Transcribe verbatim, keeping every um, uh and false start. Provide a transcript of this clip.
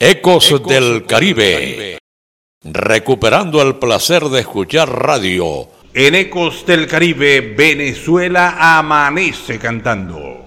Ecos del Caribe, recuperando el placer de escuchar radio. En Ecos del Caribe, Venezuela amanece cantando.